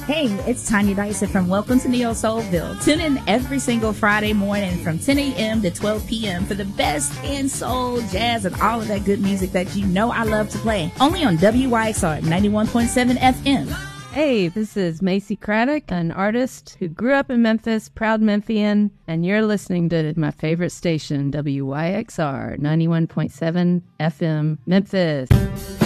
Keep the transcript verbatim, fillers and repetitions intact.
Hey, it's Tanya Dyson from Welcome to Neo Soulville. Tune in every single Friday morning from ten a.m. to twelve p.m. for the best in soul, jazz, and all of that good music that you know I love to play. Only on W Y X R ninety-one point seven F M. Hey, this is Macy Craddock, an artist who grew up in Memphis, proud Memphian, and you're listening to my favorite station, W Y X R ninety-one point seven F M, Memphis.